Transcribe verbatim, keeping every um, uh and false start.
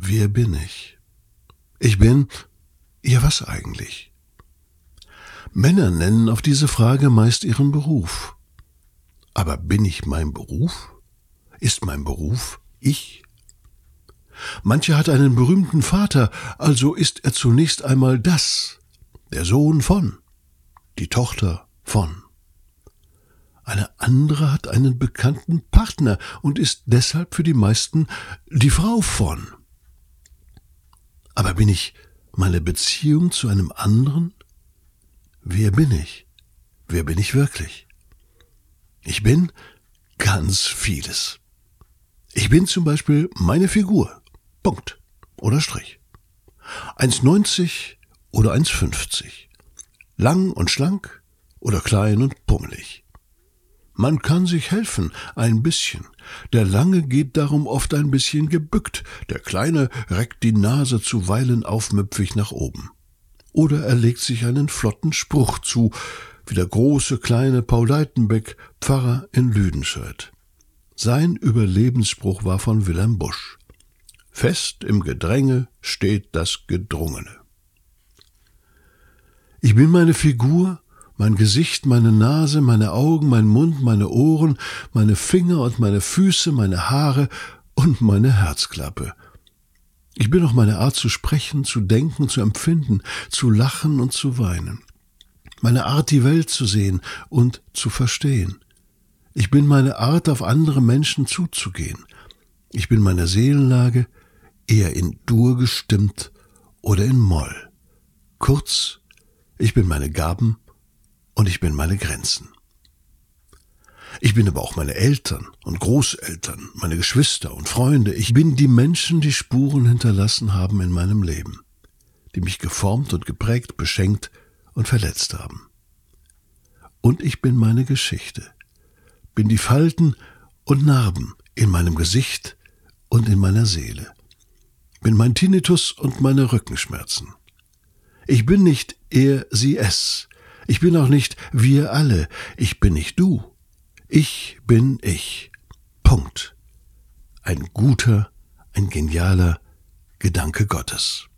Wer bin ich? Ich bin, ja was eigentlich? Männer nennen auf diese Frage meist ihren Beruf. Aber bin ich mein Beruf? Ist mein Beruf ich? Mancher hat einen berühmten Vater, also ist er zunächst einmal das, der Sohn von, die Tochter von. Eine andere hat einen bekannten Partner und ist deshalb für die meisten die Frau von. Aber bin ich meine Beziehung zu einem anderen? Wer bin ich? Wer bin ich wirklich? Ich bin ganz vieles. Ich bin zum Beispiel meine Figur. Punkt oder Strich. eins neunzig oder eins fünfzig. Lang und schlank oder klein und pummelig. Man kann sich helfen, ein bisschen. Der Lange geht darum oft ein bisschen gebückt, der Kleine reckt die Nase zuweilen aufmüpfig nach oben. Oder er legt sich einen flotten Spruch zu, wie der große kleine Paul Leitenbeck, Pfarrer in Lüdenscheid. Sein Überlebensspruch war von Wilhelm Busch. Fest im Gedränge steht das Gedrungene. Ich bin meine Figur, mein Gesicht, meine Nase, meine Augen, mein Mund, meine Ohren, meine Finger und meine Füße, meine Haare und meine Herzklappe. Ich bin auch meine Art zu sprechen, zu denken, zu empfinden, zu lachen und zu weinen. Meine Art, die Welt zu sehen und zu verstehen. Ich bin meine Art, auf andere Menschen zuzugehen. Ich bin meine Seelenlage, eher in Dur gestimmt oder in Moll. Kurz, ich bin meine Gaben und ich bin meine Grenzen. Ich bin aber auch meine Eltern und Großeltern, meine Geschwister und Freunde. Ich bin die Menschen, die Spuren hinterlassen haben in meinem Leben, die mich geformt und geprägt, beschenkt und verletzt haben. Und ich bin meine Geschichte, bin die Falten und Narben in meinem Gesicht und in meiner Seele, bin mein Tinnitus und meine Rückenschmerzen. Ich bin nicht er, sie, es. Ich bin auch nicht wir alle. Ich bin nicht du. Ich bin ich. Punkt. Ein guter, ein genialer Gedanke Gottes.